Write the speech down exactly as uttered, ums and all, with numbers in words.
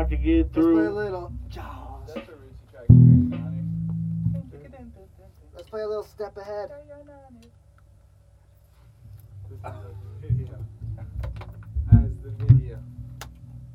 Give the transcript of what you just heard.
have to get Let's play a through. little Jaws. That's a Reese track, Johnny. Let's play a little Step Ahead. This is a video.